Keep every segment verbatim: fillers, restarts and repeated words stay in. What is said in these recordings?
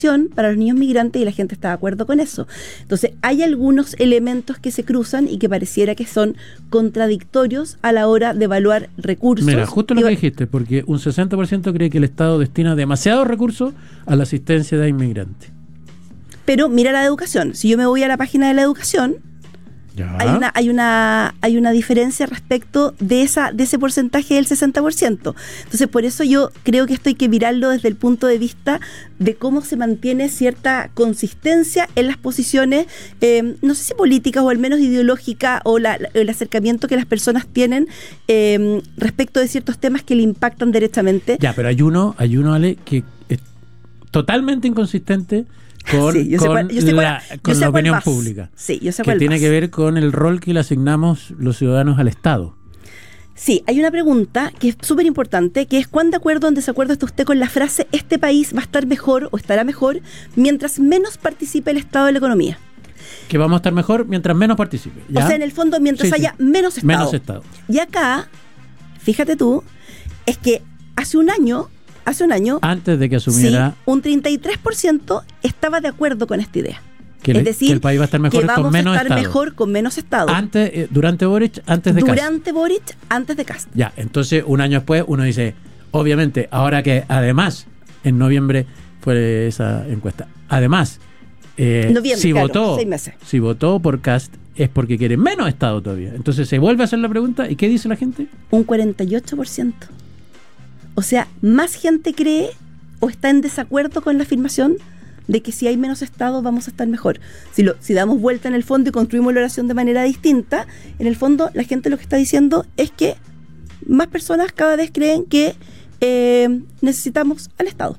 para los niños migrantes y la gente está de acuerdo con eso. Entonces, hay algunos elementos que se cruzan y que pareciera que son contradictorios a la hora de evaluar recursos. Mira, justo lo que dijiste, porque un sesenta por ciento cree que el Estado destina demasiados recursos a la asistencia de inmigrantes. Pero mira la educación. Si yo me voy a la página de la educación, Ya. hay una hay una hay una diferencia respecto de esa de ese porcentaje del sesenta por ciento. Entonces, por eso yo creo que esto hay que mirarlo desde el punto de vista de cómo se mantiene cierta consistencia en las posiciones, eh, no sé si políticas o al menos ideológicas, o la, la, el acercamiento que las personas tienen eh, respecto de ciertos temas que le impactan directamente. Ya, pero hay uno, hay uno, Ale, que es totalmente inconsistente con, sí, yo sé con, cuál, yo sé cuál, la, yo con sé la cuál opinión vas. pública. Sí, yo sé que cuál tiene vas. que ver con el rol que le asignamos los ciudadanos al Estado. Sí, hay una pregunta que es súper importante, que es ¿cuán de acuerdo o en desacuerdo está usted con la frase este país va a estar mejor o estará mejor mientras menos participe el Estado de la economía? Que vamos a estar mejor mientras menos participe. ¿Ya? O sea, en el fondo, mientras Sí, sí. haya menos Estado. Menos Estado. Y acá, fíjate tú, es que hace un año, hace un año, Antes de que asumiera sí, un treinta y tres por ciento estaba de acuerdo con esta idea. que, es le- decir, que el país va a estar mejor que vamos con menos a estar Estado. mejor con menos Estado. Antes, eh, durante Boric, antes de Kast. Durante Boric, antes de Kast. Ya, entonces un año después uno dice, obviamente, ahora que además en noviembre fue esa encuesta, además, eh, Noviembre, si claro, votó, seis meses. si votó por Kast es porque quiere menos Estado todavía. Entonces se vuelve a hacer la pregunta, ¿y qué dice la gente? Un cuarenta y ocho por ciento. O sea, más gente cree o está en desacuerdo con la afirmación de que si hay menos Estado vamos a estar mejor. Si, lo, si damos vuelta en el fondo y construimos la oración de manera distinta, en el fondo la gente lo que está diciendo es que más personas cada vez creen que eh, necesitamos al Estado.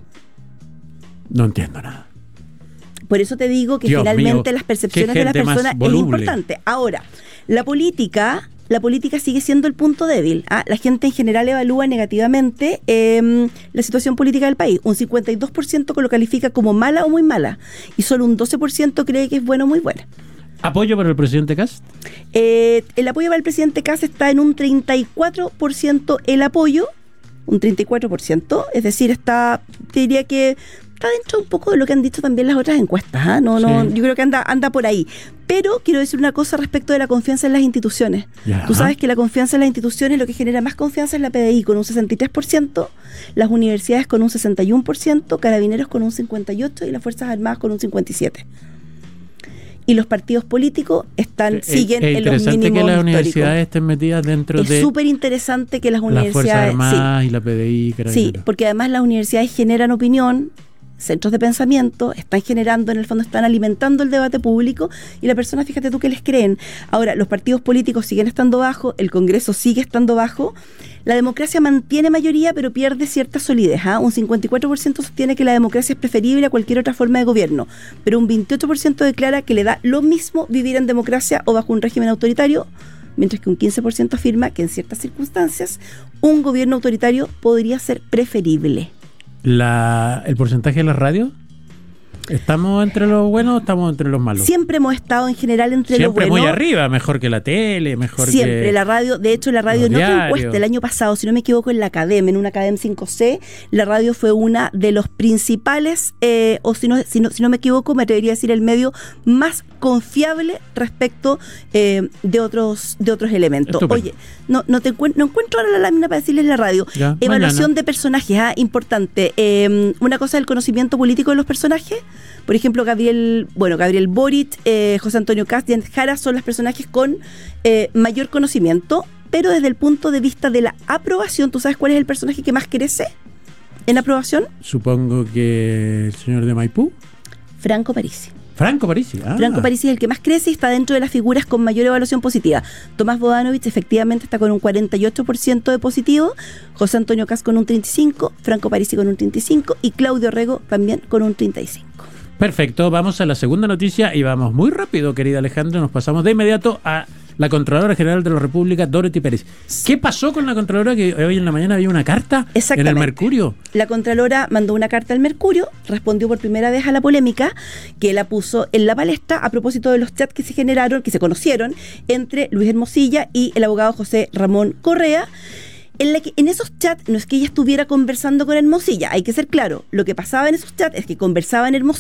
No entiendo nada. Por eso te digo que Dios finalmente mío, las percepciones qué de las gente más personas es voluble. importante. Ahora, la política, la política sigue siendo el punto débil. ¿ah? La gente en general evalúa negativamente eh, la situación política del país. Un cincuenta y dos por ciento lo califica como mala o muy mala. Y solo un doce por ciento cree que es bueno o muy buena. ¿Apoyo para el presidente Kast? Eh, el apoyo para el presidente Kast está en un treinta y cuatro por ciento el apoyo, un treinta y cuatro por ciento, es decir, está, te diría que está dentro un poco de lo que han dicho también las otras encuestas, ¿ah? no, no, Sí. yo creo que anda, anda por ahí. Pero quiero decir una cosa respecto de la confianza en las instituciones. Ya. Tú sabes que la confianza en las instituciones, lo que genera más confianza es la P D I con un sesenta y tres por ciento, las universidades con un sesenta y uno por ciento, Carabineros con un cincuenta y ocho por ciento y las Fuerzas Armadas con un cincuenta y siete por ciento. Y los partidos políticos están Es- siguen es en los interesante mínimos que las históricos. universidades estén metidas dentro Es de súper interesante que las las Fuerzas universidades... Armadas y la P D I. sí, sí, Carabineros. porque además las universidades generan opinión, centros de pensamiento, están generando, en el fondo están alimentando el debate público y la persona, fíjate tú, que les creen. Ahora, los partidos políticos siguen estando bajo, el Congreso sigue estando bajo, la democracia mantiene mayoría pero pierde cierta solidez. ¿ah? Un cincuenta y cuatro por ciento sostiene que la democracia es preferible a cualquier otra forma de gobierno, pero un veintiocho por ciento declara que le da lo mismo vivir en democracia o bajo un régimen autoritario, mientras que un quince por ciento afirma que en ciertas circunstancias un gobierno autoritario podría ser preferible. La, ¿El porcentaje de la radio? ¿Estamos entre los buenos o estamos entre los malos? Siempre hemos estado en general entre Siempre lo bueno. muy arriba, mejor que la tele, mejor Siempre, que... la radio, de hecho la radio los en otra diarios. encuesta el año pasado, si no me equivoco, en la Academ, en una Academ cinco C, la radio fue una de los principales, eh, o si no, si, no, si no me equivoco, me atrevería a decir el medio más confiable respecto eh, de otros de otros elementos. Estupendo. Oye, no, no, te encuent- no encuentro ahora la lámina para decirles la radio. Ya, Evaluación mañana. de personajes, ah, importante. Eh, una cosa del conocimiento político de los personajes. Por ejemplo, Gabriel, bueno, Gabriel Boric, eh, José Antonio Kast y Andrés Jara son los personajes con eh, mayor conocimiento, pero desde el punto de vista de la aprobación, ¿tú sabes cuál es el personaje que más crece en aprobación? Supongo que el señor de Maipú. Franco Parisi. Franco Parisi. Ah. Franco Parisi es el que más crece y está dentro de las figuras con mayor evaluación positiva. Tomás Bodanovich efectivamente está con un cuarenta y ocho por ciento de positivo, José Antonio Kast con un treinta y cinco por ciento, Franco Parisi con un treinta y cinco por ciento y Claudio Rego también con un treinta y cinco por ciento. Perfecto, vamos a la segunda noticia y vamos muy rápido, querida Alejandra. Nos pasamos de inmediato a la Contralora General de la República, Dorothy Pérez. ¿Qué pasó con la Contralora que hoy en la mañana había una carta en el Mercurio? La Contralora mandó una carta al Mercurio, respondió por primera vez a la polémica que la puso en la palestra a propósito de los chats que se generaron, que se conocieron entre Luis Hermosilla y el abogado José Ramón Correa, en, la que, en esos chats no es que ella estuviera conversando con Hermosilla, hay que ser claro, lo que pasaba en esos chats es que conversaba en Hermosilla